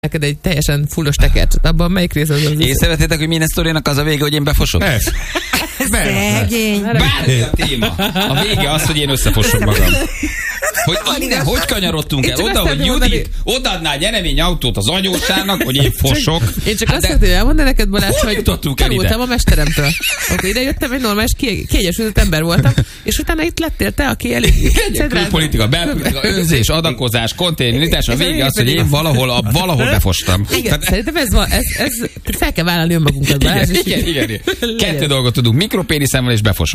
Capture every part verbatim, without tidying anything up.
neked egy teljesen fullos tekert. Abban melyik rész az az? Én szeretnétek, hogy minden sztorinak az a vége, hogy én befosok? Ez. Szegény. Bármi a téma. A vége az, hogy én összefosom magam. Hogy innen, hogy kanyarodtunk el? Oda, hogy Judit odaadná nyeremény autót az anyósának, hogy én fosok. Én csak hát azt szeretném elmondani neked, Balázs, hogy tanultam a mesteremtől. Akkor ide jöttem, egy normális, kiegyesült ember voltam, és utána itt lettél te, aki elég. Külpolitika, belpolitika, önzés, adakozás, konténeritás, a vége az, hogy én valahol, a, valahol befostam. Igen, szerintem ez van, ez, ez, fel kell vállalni önmagunkat, Balázs. Igen, igen, igen. Kettő dolgot tudunk, mikropéniszemmel és befosok.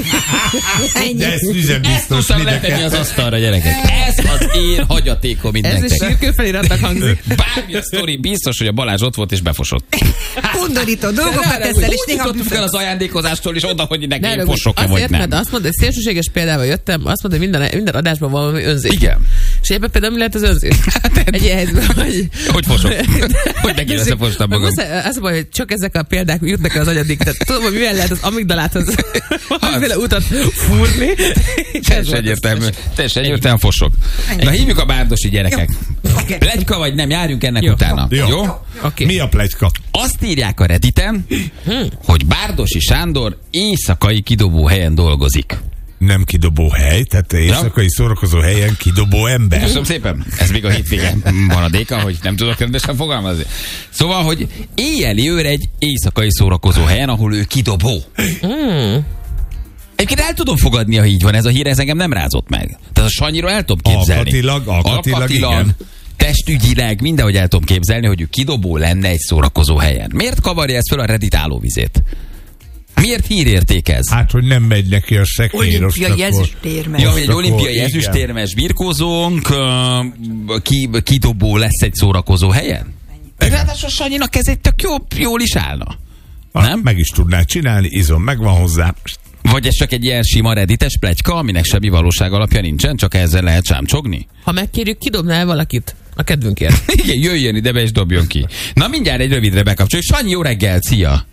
Ennyi. De ez üzembiztos letenni az asztalra, gyerekek. Ez az én hagyatékom mindenkinek. Ez a sírkő feliratnak hangzik. Bármi a sztori, biztos, hogy a Balázs ott volt és befosott. Undorító dolgokat teszel, és néha Úgy el az ajándékozástól, és oda, hogy neki Ne, én fosok-e vagy nem. Mert azt mondod, hogy szélsőséges példával jöttem, azt mondod, hogy minden, minden adásban valami önzés. Igen. És ebben például mi lehet az önzés? Egy ilyen helyzetben, hogy... Hogy fosok? Hogy neki összefostam magam? Az baj, hogy csak ezek a példák jutnak el az agyadik. Tehát tudom, hogy milyen lehet az amigdaláthoz amiféle utat fúrni. Teljesen egyértelmű. Teljesen egyértelmű fosok. Na hívjuk a bárdosi gyerekek. Pletyka vagy nem, járjunk ennek Jó. utána. Jó. Jó? Okay. Mi a pletyka? Azt írják a Redditen, hogy Bárdosi Sándor éjszakai kidobó helyen dolgozik. Nem kidobó hely, tehát éjszakai szórakozó helyen kidobó ember. Köszönöm szépen. Ez még a hétvége maradéka, hogy nem tudok rendesen fogalmazni. Szóval, hogy éjjeli őr egy éjszakai szórakozó helyen, ahol ő kidobó. Mm. Egyébként el tudom fogadni, ha így van, ez a hír, ez engem nem rázott meg. Tehát a Sanyiról el tudom képzelni. Alkatilag, alkatilag, Alkatilag igen. Testügyileg, mindenhogy el tudom képzelni, hogy ő kidobó lenne egy szórakozó helyen. Miért kavarja ezt föl a Reddit állóvizét? Miért hírérték ez? Hát, hogy nem megy neki a szekéros. Olimpiai ezüstérmes. Ja, hogy egy olimpiai igen. ezüstérmes birkózónk uh, ki, kidobó lesz egy szórakozó helyen? Ráadásul Sanyinak ez egy tök jó, jól is állna. Ha, Nem? meg is tudná csinálni, izom megvan hozzá. Vagy ez csak egy ilyen sima reddites pletyka, aminek semmi valóság alapja nincsen, csak ezzel lehet sámcsogni? Ha megkérjük, kidobnál el valakit a kedvünkért. Igen, jöjjön ide be és dobjon ki. Na mindjárt egy rövidre bekapcsoljuk. Sanyi, jó reggel, szia!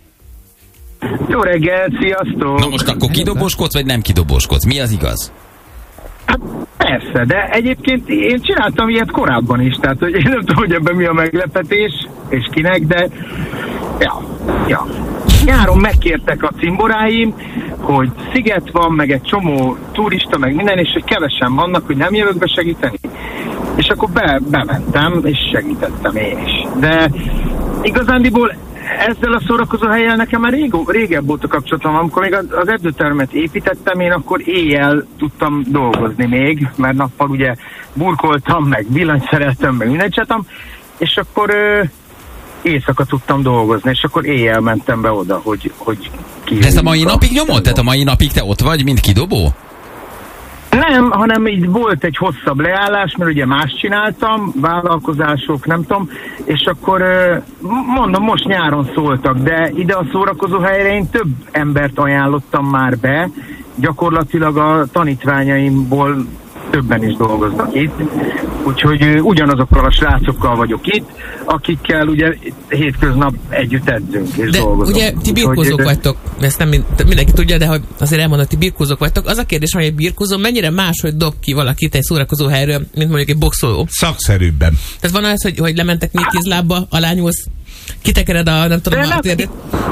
Jó reggel, sziasztok! Na most akkor kidobóskodsz, vagy nem kidobóskodsz? Mi az igaz? Hát persze, de egyébként én csináltam ilyet korábban is, tehát hogy én nem tudom, hogy ebben mi a meglepetés, és kinek, de ja, ja. Nyáron megkértek a cimboráim, hogy sziget van, meg egy csomó turista, meg minden, és hogy kevesen vannak, hogy nem jövök be segíteni. És akkor be, bementem, és segítettem én is. De igazándiból ezzel a szórakozó helyen nekem már rég, régebb volt a kapcsolatom, amikor még az edzőtermet építettem, én akkor éjjel tudtam dolgozni még, mert nappal ugye burkoltam, meg villanyszereltem, meg mindent csináltam, és akkor ö, éjszaka tudtam dolgozni, és akkor éjjel mentem be oda, hogy, hogy ki. De ezt a mai napig nyomod? Tehát a mai napig te ott vagy, mint kidobó? Nem, hanem így volt egy hosszabb leállás, mert ugye más csináltam, vállalkozások, nem tudom, és akkor mondom, most nyáron szóltak, de ide a szórakozó helyre én több embert ajánlottam már be, gyakorlatilag a tanítványaimból többen is dolgoznak itt, úgyhogy ugyanazokkal a srácokkal vagyok itt, akikkel ugye hétköznap együtt edzünk és de dolgozunk. ugye ti birkózók de... vagytok, ezt nem mindenki tudja, de hogy azért elmondom, hogy ti birkózók vagytok. Az a kérdés, hogy egy birkózó mennyire máshogy dob ki valakit egy szórakozó helyről, mint mondjuk egy boxoló? Szakszerűbben. Tehát van az, hogy, hogy lementek még kézlábba, alányulsz, kitekered a, nem tudom, a térdét?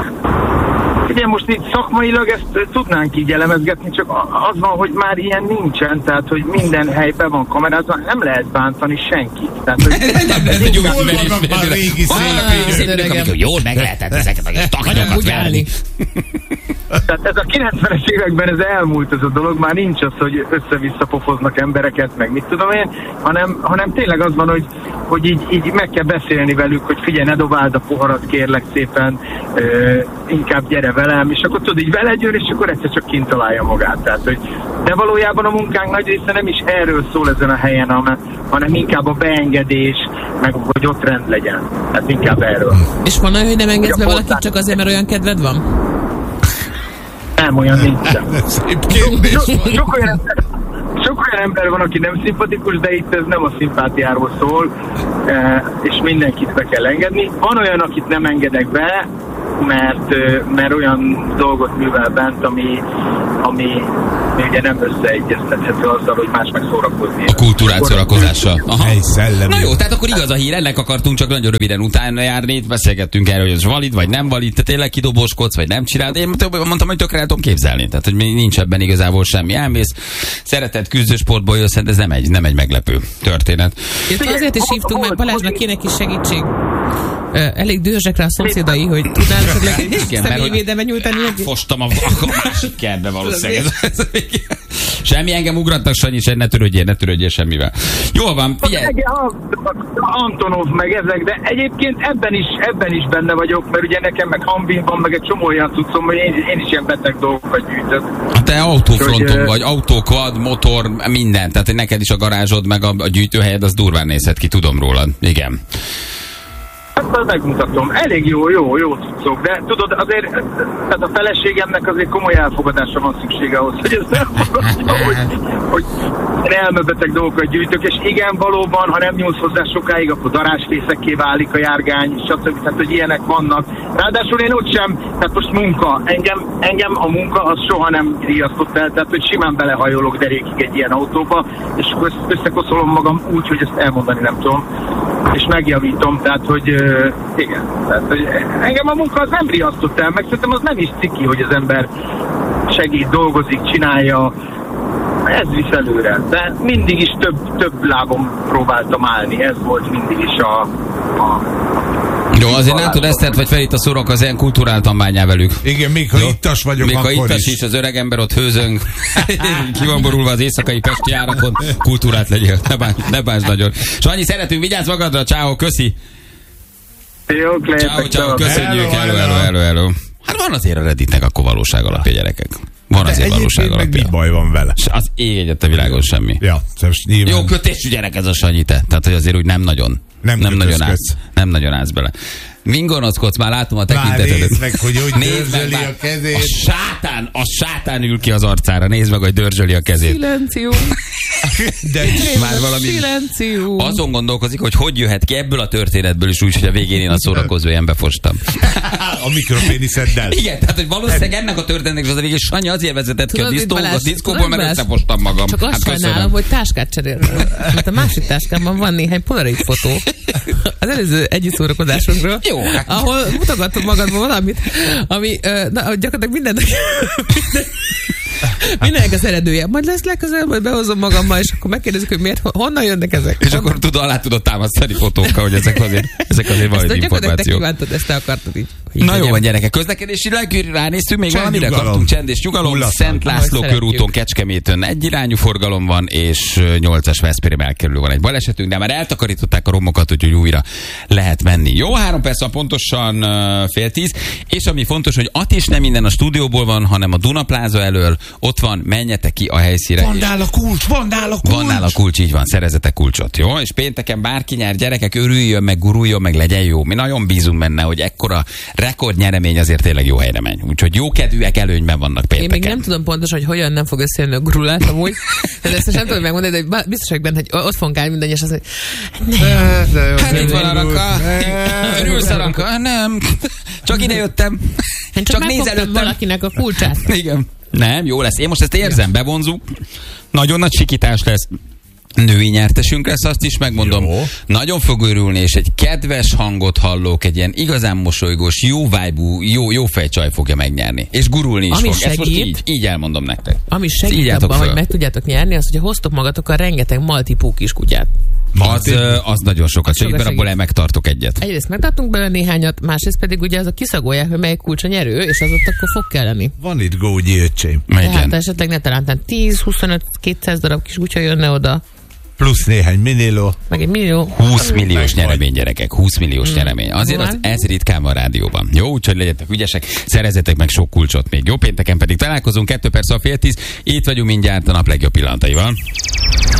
Ugye most itt szakmailag ezt tudnánk így elemezgetni, csak az van, hogy már ilyen nincsen, tehát hogy minden helyben van kamerázva, nem lehet bántani senkit. Tehát, hogy Nem lehet egy Hol vannak már régi szép. Jól meg lehetett ezeket a taknyokat verni. Tehát ez a kilencvenes években ez elmúlt ez a dolog, már nincs az, hogy össze-vissza pofoznak embereket, meg mit tudom én, hanem, hanem tényleg az van, hogy, hogy így, így meg kell beszélni velük, hogy figyelj, ne dobáld a poharat, kérlek szépen, ö, inkább gyere velem, és akkor tudod, így veled jön, és akkor egyszer csak kint találja magát. Tehát, hogy, de valójában a munkánk nagy része nem is erről szól ezen a helyen, hanem, hanem inkább a beengedés, meg hogy ott rend legyen. Hát inkább erről. És van olyan, hogy nem engedsz be valakit csak azért, mert olyan kedved van? Nem, olyan nincsen. Szép kérdés. Sok, sok, olyan ember, sok olyan ember van, aki nem szimpatikus, de itt ez nem a szimpátiáról szól, és mindenkit be kell engedni. Van olyan, akit nem engedek be, mert, mert olyan dolgot művel bent, ami, ami ugye nem összeegyeztethető azzal, hogy más meg szórakozni. A kultúrát szórakozással. Hely szellemi. Na jó, tehát akkor igaz a hír, ennek akartunk csak nagyon röviden utána járni, beszélgettünk erről, hogy ez valid, vagy nem valid, te tényleg kidobóskodsz, vagy nem csinálod. Én mondtam, hogy tökre el tudom képzelni, tehát hogy nincs ebben igazából semmi. Elmész, szeretett küzdősportból jössz, ez nem egy, nem egy meglepő történet. Itt azért is hívtunk, mert Balázsnak kéne kis segítség. Elég dühösek rá a szomszédai, hogy tudnál esetleg egy személyvédelmet nyújtani. Fostam a, a másik kertbe valószínűleg. Semmi, engem ugrattak, Sanyi, ne törődjél, ne törődjél semmivel. Jól van, figyelj. Antonov meg ezek, de egyébként ebben is, ebben is benne vagyok, mert ugye nekem meg Hambin van, meg egy csomó olyan cuccom, hogy én, én is ilyen beteg dolgokat gyűjtök. Te autófronton hogy, vagy, autó, quad, motor, minden. Tehát neked is a garázsod, meg a, a gyűjtőhelyed, az durván nézhet ki, tudom rólad. Igen. Hát megmutatom. Elég jó, jó, jó cuccok, de tudod, azért tehát a feleségemnek azért komoly elfogadásra van szüksége ahhoz, hogy ez elfogadja, hogy, hogy elmebeteg dolgokat gyűjtök, és igen, valóban, ha nem nyúlsz hozzá sokáig, akkor darásfészekké válik a járgány, stb. Tehát, hogy ilyenek vannak. Ráadásul én ott sem, tehát most munka. Engem, engem a munka az soha nem riasztott el, tehát, hogy simán belehajolok derékig egy ilyen autóba, és akkor összekoszolom magam úgy, hogy ezt elmondani nem tudom, és megjavítom, tehát, hogy uh, igen, tehát, hogy engem a munka az nem riasztott el, meg szerintem az nem is ciki, hogy az ember segít, dolgozik, csinálja, ez visz előre, de mindig is több, több lábon próbáltam állni, ez volt mindig is a, a jó, azért látod, Esztert vagy Ferit a szorok, az ilyen kulturáltan bánjál velük. Igen, még ha jó? Ittas vagyok, még akkor ha ittas is. is, az öreg ember ott hőzöng, ki van borulva az éjszakai pesti árakon, kultúrát legyél, ne bánj, ne bánj nagyon. Sanyi, szeretünk, vigyázz magadra, ciao, köszi. Jó, ciao, ciao, köszönjük, hello, hello, hello, hello. Hát van azért a Redditnek akkor valóság alapja, gyerekek. Van azért de valóság alapja. Meg mi baj van vele? Az ég egyet a világon semmi. Ja, nyilván... Jó kötésű gyerek ez a Sanyi, te. Tehát, hogy azért úgy nem nagyon. Nem, nem nagyon állsz. Nem nagyon állsz bele. Min gonoszkodsz? Már látom a tekintetedet. Nézd meg, hogy hogy dörzsöli a kezét. A sátán, a sátán ül ki az arcára. Nézd meg, hogy dörzsöli a kezét. Szilencium. De már valami... Szilencium. Azon gondolkozik, hogy hogy jöhet ki ebből a történetből is úgy, hogy a végén én a szórakozó ilyen befostam. A mikropéniszeddel. Igen, tehát hogy valószínűleg ennek a történetnek az a végén Sanyi azért vezetett ki a, disztó, a diszkóból, mert összefostam magam. Csak azt hát sajnálom, hogy táskát cseréltem. Mert a másik táskámban van néhány polaroid fotó. Az előző együtt szórakozásunkról. Jó. Ahol mutogatod magadban valamit, ami na, gyakorlatilag mindennek, minden, mindennek az eredője. Majd lesz legközelebb, majd behozom magammal, és akkor megkérdezik, hogy miért, honnan jönnek ezek. És honnan? Akkor tudod, alá tudod támasztani fotókkal, hogy ezek azért, ezek azért valami információk. Ezt kívántad, ezt te akartad így. Na jó van, gyerekek, közlekedésileg ránéztünk, még csend, valamire nyugalom. Kaptunk csend és nyugalom. Hullatlan. Szent László körúton Kecskeméten egyirányú forgalom van, és nyolcas Veszprém elkerülő van egy balesetünk, de már eltakarították a romokat, úgyhogy újra lehet menni. Jó, három perc van pontosan uh, fél tíz, és ami fontos, hogy Atis nem minden a stúdióból van, hanem a Duna Pláza elől, ott van, menjetek ki a helyszíre. Van nála kulcs, van nála kulcs. Van nála kulcs, így van, szerezetek kulcsot, jó? És pénteken bárki nyár, gyerekek, örüljön, meg guruljon, meg legyen jó. Mi nagyon bízunk benne, hogy ekkora rekordnyeremény azért tényleg jó helyre megy. Úgyhogy jó kedvűek előnyben vannak pénteken. Én még nem tudom pontosan, hogy hogyan nem fog összejönni a gurulás amúgy. Tehát ezt nem tudom megmondani, de biztos vagyok benne, hogy ott fogunk állni mindannyian, és az, hogy nem. Hát itt van a raka. Örülsz a raka? Nem. Csak ide jöttem. Én csak, csak nézelődtem valakinek a kulcsát. Igen. Nem, jó lesz. Én most ezt érzem, bevonzuk. Nagyon nagy sikítás lesz. Női nyertesünk lesz, azt is megmondom. Jó. Nagyon fog örülni, és egy kedves hangot hallok, egy ilyen igazán mosolygós, jó vibe-ú, jó, jó fejcsaj fogja megnyerni. És gurulni is ami fog. Segít, ezt most így, így elmondom nektek. Ami segít abban, hogy meg tudjátok nyerni, az, hogy hoztok magatokkal rengeteg maltipó kiskutyát. Az, az nagyon sokat segít, mert abból el megtartok egyet. Egyrészt megtartunk bele néhányat, másrészt pedig ugye azok kiszagolják, hogy melyik kulcs a nyerő, és az ott akkor fog kelleni. Van itt gógyi öcsém. Tehát esetleg ne talán tíz, huszonöt, kétszáz darab kis kutya jönne oda. Plusz néhány miniló. Meg egy millió. húsz milliós nyeremény, gyerekek. húsz milliós hmm. nyeremény. Azért az, ez ritkán van rádióban. Jó, úgyhogy legyetek ügyesek, szerezzetek meg sok kulcsot még. Jó, pénteken pedig találkozunk, kettő perc a fél tíz. Itt vagyunk mindjárt a nap legjobb pillanataival.